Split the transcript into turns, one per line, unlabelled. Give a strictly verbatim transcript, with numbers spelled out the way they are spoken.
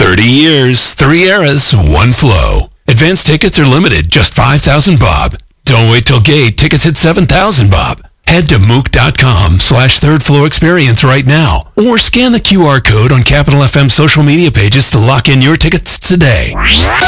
thirty years, three eras, one flow. Advance tickets are limited, just five thousand bob. Don't wait till gate. Tickets at seven thousand bob. Head to mook.com slash third flow experience right now, or scan the Q R code on Capital F M social media pages to lock in your tickets today.